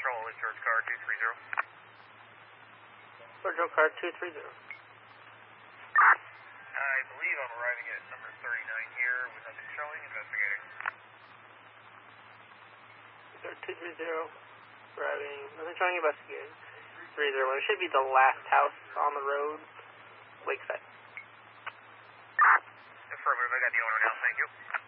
Control, is George Car 230. George Car 230. I believe I'm arriving at number 39 here with nothing showing, investigating. 230, arriving, nothing showing, investigating. 301, it should be the last house on the road, Lakeside. Affirmative, I got the owner now, thank you.